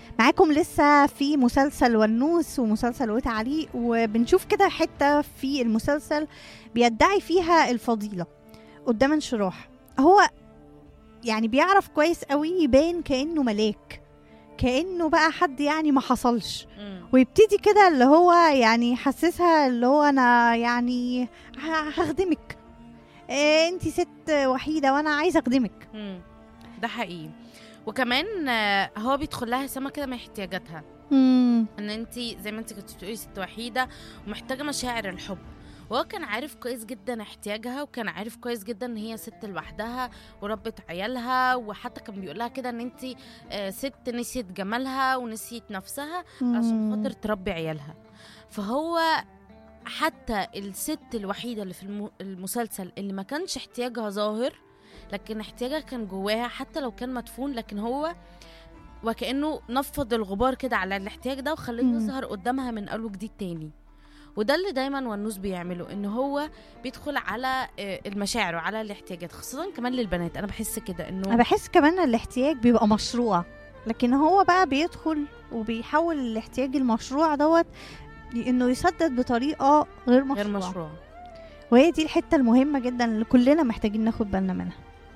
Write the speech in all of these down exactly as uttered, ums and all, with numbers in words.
معاكم لسه في مسلسل ونوس ومسلسل وتعليق، وبنشوف كده حتة في المسلسل بيدعي فيها الفضيلة قدام انشراح. هو يعني بيعرف كويس قوي يبان كأنه ملاك، كأنه بقى حد يعني ما حصلش، مم. ويبتدي كده اللي هو يعني يحسسها اللي هو انا يعني ه- هخدمك، إيه انتي ست وحيدة وانا عايزة اخدمك. مم. ده حقيقي. وكمان آه، هو بيدخل لها سما كده من احتياجاتها، مم. ان انت زي ما انت كنت بتقولي ست وحيده ومحتاجه مشاعر الحب. وهو كان عارف كويس جدا احتياجها، وكان عارف كويس جدا ان هي ست لوحدها وربت عيالها، وحتى كان بيقول لها كده ان انت آه، ست نسيت جمالها ونسيت نفسها عشان خاطر تربي عيالها. فهو حتى الست الوحيده اللي في الم- المسلسل اللي ما كانش احتياجها ظاهر، لكن احتياجها كان جواها حتى لو كان مدفون، لكن هو وكأنه نفض الغبار كده على الاحتياج ده وخليه مم. يظهر قدامها من أول وجديد تاني. وده اللي دايما ونوس بيعمله، ان هو بيدخل على آه، المشاعر وعلى الاحتياجات، خاصة كمان للبنات. انا بحس كده انا انه بحس كمان الاحتياج بيبقى مشروع، لكن هو بقى بيدخل وبيحول الاحتياج المشروع دوت انه يسدد بطريقه غير مشروع. غير مشروع. وهي دي الحته المهمه جدا اللي كلنا محتاجين ناخد بالنا منها.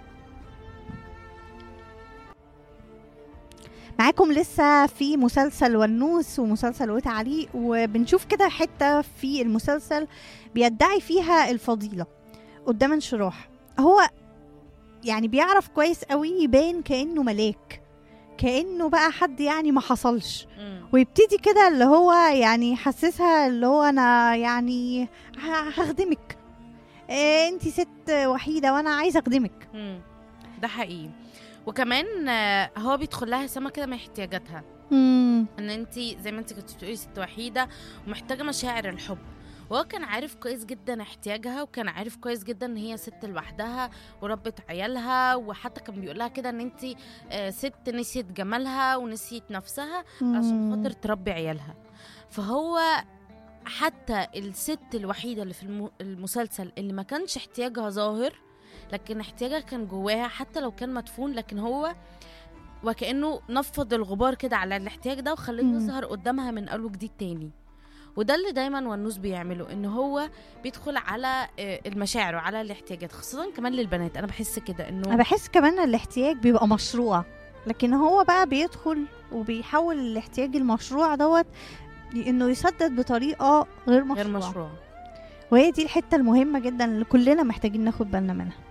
معاكم لسه في مسلسل ونوس ومسلسل وتعليق، وبنشوف كده حته في المسلسل بيدعي فيها الفضيله قدام انشراح. هو يعني بيعرف كويس قوي يبان كأنه ملاك، كأنه بقى حد يعني ما حصلش، مم. ويبتدي كده اللي هو يعني يحسسها اللي هو انا يعني ه- هخدمك، إيه انتي ست وحيدة وانا عايزة اخدمك. مم. ده حقيقي. وكمان آه، هو بيدخل لها سما كده من احتياجاتها، مم. ان انت زي ما انت كنت بتقولي ست وحيده ومحتاجه مشاعر الحب. وهو كان عارف كويس جدا احتياجها، وكان عارف كويس جدا ان هي ست لوحدها وربت عيالها، وحتى كان بيقول لها كده ان انت آه، ست نسيت جمالها ونسيت نفسها عشان مم. خاطر تربي عيالها. فهو حتى الست الوحيده اللي في الم- المسلسل اللي ما كانش احتياجها ظاهر، لكن احتياجها كان جواها حتى لو كان مدفون، لكن هو وكأنه نفض الغبار كده على الاحتياج ده وخليه مم. يظهر قدامها من أول وجديد تاني. وده اللي دايما ونوس بيعمله، ان هو بيدخل على آه، المشاعر وعلى الاحتياجات، خاصة كمان للبنات. انا بحس كده انا انه بحس كمان الاحتياج بيبقى مشروع، لكن هو بقى بيدخل وبيحول الاحتياج المشروع دوت انه يسدد بطريقة غير مشروع. غير مشروع. وهي دي الحتة المهمة جدا اللي كلنا محتاجين ناخد بالنا منها.